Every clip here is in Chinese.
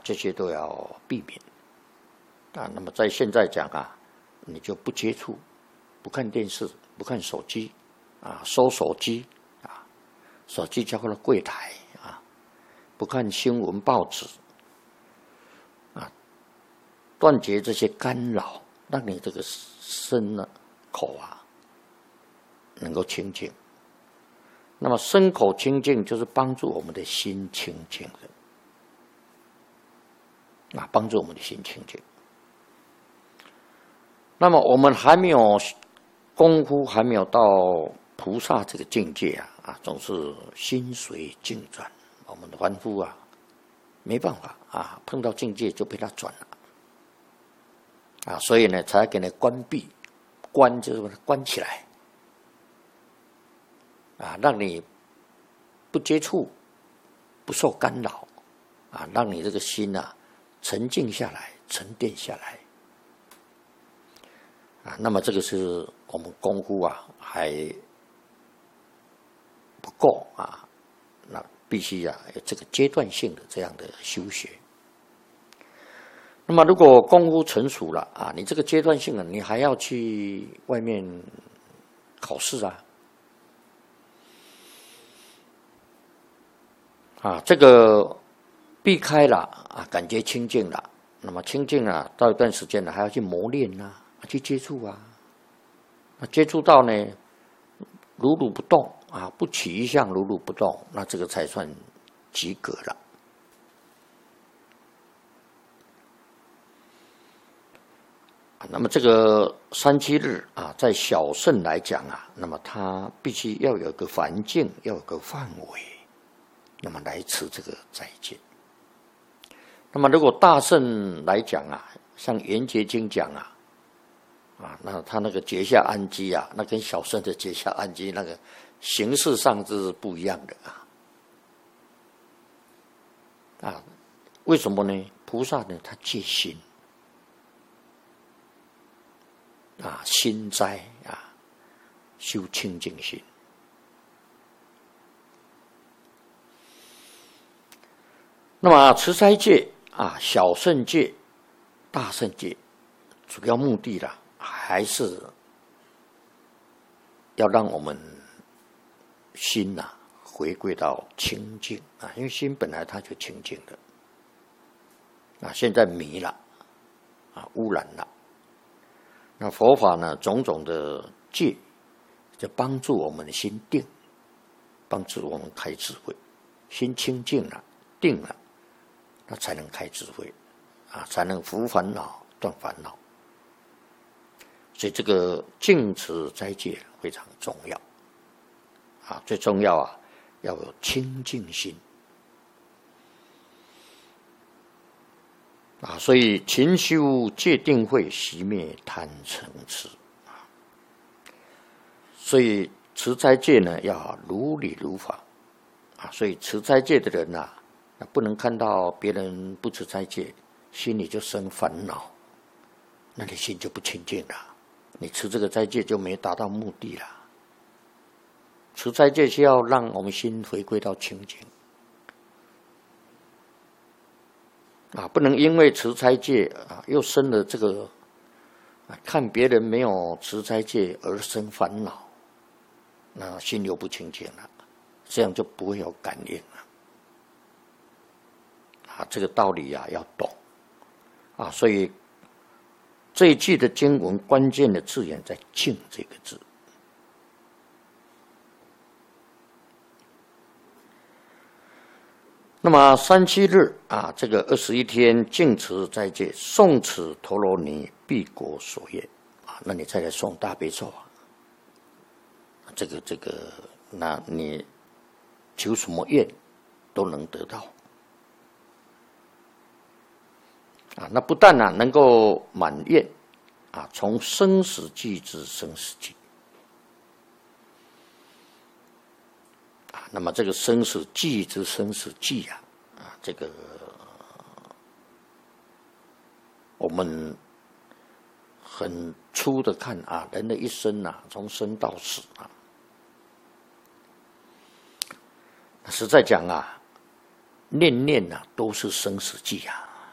这些都要避免啊。那么在现在讲啊，你就不接触，不看电视，不看手机啊，收手机啊，手机交到柜台啊，不看新闻报纸啊，断绝这些干扰，让你这个身呢口啊能够清净。那么身口清净就是帮助我们的心清净的啊，帮助我们的心清净。那么我们还没有功夫，还没有到菩萨这个境界啊，总是心随境转。我们的凡夫啊，没办法啊，碰到境界就被他转了啊，所以呢，才给你关闭，关就是把它关起来啊，让你不接触，不受干扰啊，让你这个心啊沉静下来，沉淀下来。啊，那么这个是我们功夫啊还不够啊，那必须啊有这个阶段性的这样的修学。那么如果功夫成熟了啊，你这个阶段性的你还要去外面考试啊，这个避开了啊，感觉清净了，那么清净了，到一段时间了还要去磨练去接触那接触到呢，如如不动啊，不起一相如如不动，那这个才算及格了。那么这个3-7日啊，在小乘来讲啊，那么它必须要有个环境，要有个范围，那么来持这个斋戒。那么如果大乘来讲啊，像《圆觉经》讲那他那个结下安基啊，那跟小乘的结下安基那个形式上是不一样的为什么呢？菩萨呢，他戒心心斋修清净心。那么持斋戒小乘戒、大乘戒，主要目的啦，还是要让我们心回归到清净因为心本来它就清净的现在迷了污染了。那佛法呢，种种的戒，就帮助我们的心定，帮助我们开智慧。心清净了，定了，那才能开智慧才能伏烦恼、断烦恼。所以这个净持斋戒非常重要最重要要有清净心所以勤修戒定慧，熄灭贪嗔痴所以持斋戒呢，要如理如法所以持斋戒的人不能看到别人不持斋戒，心里就生烦恼，那你心就不清净了。你持这个斋戒就没达到目的了。持斋戒是要让我们心回归到清净不能因为持斋戒又生了这个看别人没有持斋戒而生烦恼，那心又不清净了，这样就不会有感应了这个道理要懂所以这一句的经文关键的字眼在“净”这个字。那么3-7日这个21天净持斋戒，诵持陀罗尼必果所愿那你再来诵大悲咒这个，那你求什么愿都能得到那不但能够满愿从生死际至生死际那么这个生死际之生死际这个我们很粗的看人的一生从生到死实在讲念念都是生死际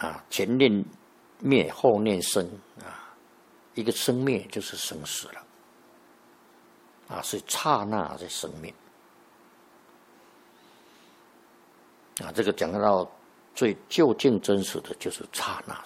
前念灭，后念生一个生灭就是生死了是刹那在生灭这个讲到最究竟真实的就是刹那